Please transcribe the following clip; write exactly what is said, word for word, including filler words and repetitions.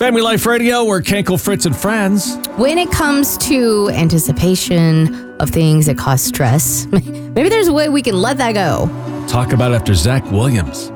Family Life Radio, we're Kenkel, Fritz, and friends. When it comes to anticipation of things that cause stress, maybe there's a way we can let that go. Talk about it after Zach Williams.